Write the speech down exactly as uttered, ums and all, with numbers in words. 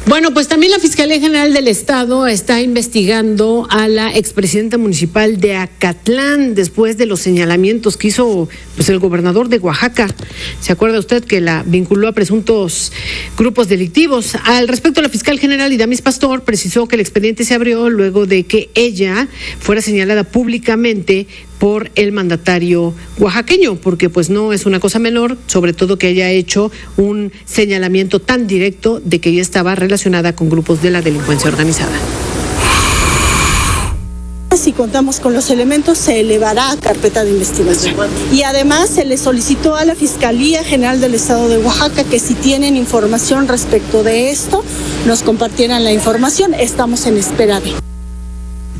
Bueno, pues también la Fiscalía General del Estado está investigando a la expresidenta municipal de Acatlán después de los señalamientos que hizo pues el gobernador de Oaxaca. ¿Se acuerda usted que la vinculó a presuntos grupos delictivos? Al respecto, la fiscal general Idamis Pastor precisó que el expediente se abrió luego de que ella fuera señalada públicamente por el mandatario oaxaqueño, porque pues no es una cosa menor, sobre todo que haya hecho un señalamiento tan directo de que ella estaba relacionada con grupos de la delincuencia organizada. Si contamos con los elementos, se elevará a carpeta de investigación. Y además se le solicitó a la Fiscalía General del Estado de Oaxaca que si tienen información respecto de esto, nos compartieran la información. Estamos en espera de.